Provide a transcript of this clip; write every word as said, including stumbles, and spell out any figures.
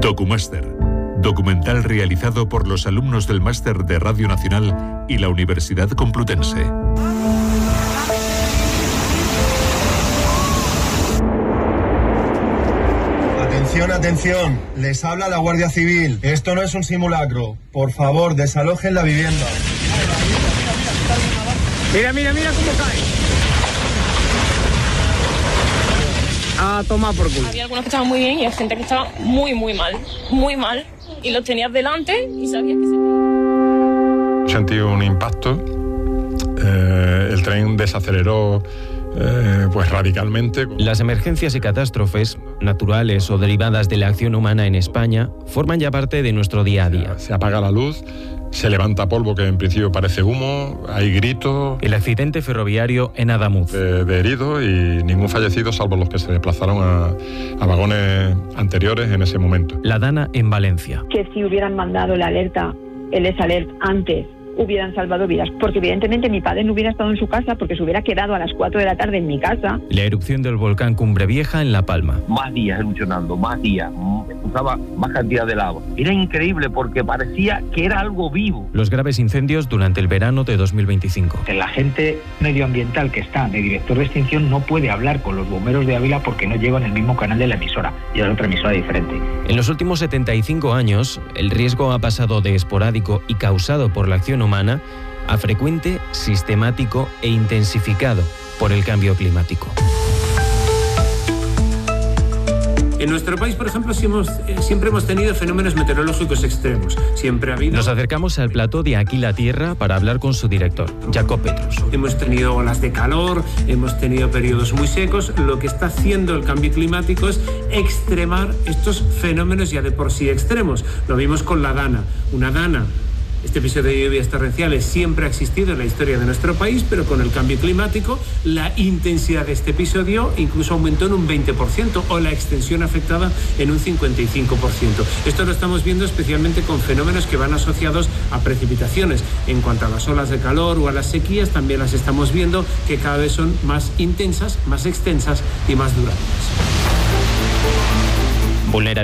Documáster, documental realizado por los alumnos del Máster de Radio Nacional y la Universidad Complutense. Atención, atención, les habla la Guardia Civil. Esto no es un simulacro. Por favor, desalojen la vivienda. Mira, mira, mira cómo cae. A tomar por culo. Había algunos que estaban muy bien y hay gente que estaba muy, muy mal. Muy mal. Y los tenías delante y sabías que se... Sentí un impacto. Eh, el tren desaceleró eh, pues radicalmente. Las emergencias y catástrofes, naturales o derivadas de la acción humana en España, forman ya parte de nuestro día a día. Se apaga la luz, se levanta polvo que en principio parece humo, hay gritos. El accidente ferroviario en Adamuz. De, de heridos y ningún fallecido, salvo los que se desplazaron a, a vagones anteriores en ese momento. La Dana en Valencia. Que si hubieran mandado la alerta, el S-Alert antes, hubieran salvado vidas, porque evidentemente mi padre no hubiera estado en su casa porque se hubiera quedado a las cuatro de la tarde en mi casa. La erupción del volcán Cumbre Vieja en La Palma. Más días erupcionando, más días, usaba más cantidad de lava. Era increíble porque parecía que era algo vivo. Los graves incendios durante el verano de dos mil veinticinco. El agente medioambiental que está de director de extinción no puede hablar con los bomberos de Ávila porque no llevan el mismo canal de la emisora, y es otra emisora diferente. En los últimos setenta y cinco años, el riesgo ha pasado de esporádico y causado por la acción humana a frecuente, sistemático e intensificado por el cambio climático. En nuestro país, por ejemplo, siempre hemos tenido fenómenos meteorológicos extremos. Siempre ha habido... Nos acercamos al plató de Aquí la Tierra para hablar con su director, Jacob Petrus. Hemos tenido olas de calor, hemos tenido periodos muy secos. Lo que está haciendo el cambio climático es extremar estos fenómenos ya de por sí extremos. Lo vimos con la Dana. Una Dana... Este episodio de lluvias torrenciales siempre ha existido en la historia de nuestro país, pero con el cambio climático la intensidad de este episodio incluso aumentó en un veinte por ciento o la extensión afectada en un cincuenta y cinco por ciento. Esto lo estamos viendo especialmente con fenómenos que van asociados a precipitaciones. En cuanto a las olas de calor o a las sequías, también las estamos viendo que cada vez son más intensas, más extensas y más duraderas. Vulnerabilidad.